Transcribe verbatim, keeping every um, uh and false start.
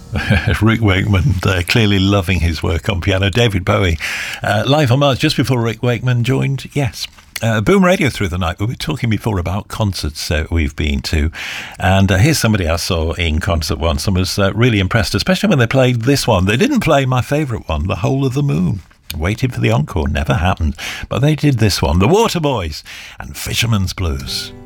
Rick Wakeman uh, clearly loving his work on piano. David Bowie, uh, live on Mars just before Rick Wakeman joined Yes. Uh, Boom Radio through the night. We were talking before about concerts uh, we've been to, and uh, here's somebody I saw in concert once and was uh, really impressed, especially when they played this one. They didn't play my favourite one, The Whole of the Moon. Waited for the encore, never happened, but they did this one, The Waterboys and Fisherman's Blues.